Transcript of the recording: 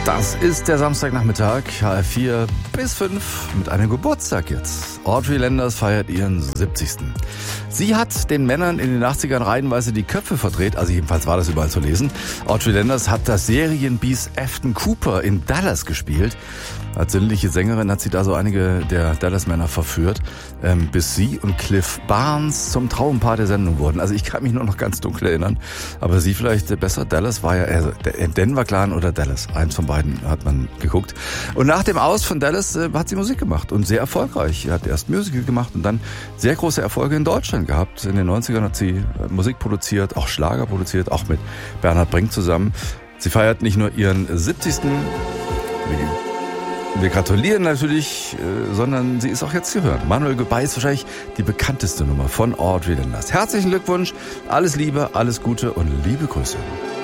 Das ist der Samstagnachmittag, HR4 bis 5 mit einem Geburtstag jetzt. Audrey Landers feiert ihren 70. Sie hat den Männern in den 80ern reihenweise die Köpfe verdreht, also jedenfalls war das überall zu lesen. Audrey Landers hat das Serienbiest Afton Cooper in Dallas gespielt. Als sinnliche Sängerin hat sie da so einige der Dallas-Männer verführt, bis sie und Cliff Barnes zum Traumpaar der Sendung wurden. Also ich kann mich nur noch ganz dunkel erinnern, aber sie vielleicht besser. Dallas war ja Denver Clan oder Dallas, eins von beiden hat man geguckt. Und nach dem Aus von Dallas hat sie Musik gemacht und sehr erfolgreich. Sie hat erst Musical gemacht und dann sehr große Erfolge in Deutschland gehabt. In den 90ern hat sie Musik produziert, auch Schlager produziert, auch mit Bernhard Brink zusammen. Sie feiert nicht nur ihren 70. Wir gratulieren natürlich, sondern sie ist auch jetzt zu hören. Manuel Goodbye ist wahrscheinlich die bekannteste Nummer von Audrey Landers. Herzlichen Glückwunsch, alles Liebe, alles Gute und liebe Grüße.